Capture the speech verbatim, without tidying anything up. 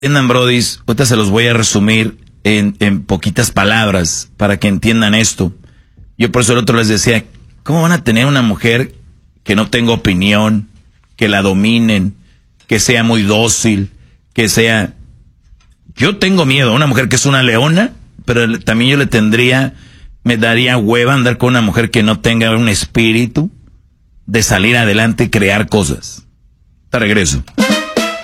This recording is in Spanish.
Entiendan, brodis, ahorita se los voy a resumir en, en poquitas palabras para que entiendan esto. Yo por eso el otro les decía, ¿cómo van a tener una mujer que no tenga opinión, que la dominen, que sea muy dócil, que sea... Yo tengo miedo a una mujer que es una leona, pero también yo le tendría, me daría hueva andar con una mujer que no tenga un espíritu de salir adelante y crear cosas. Te regreso.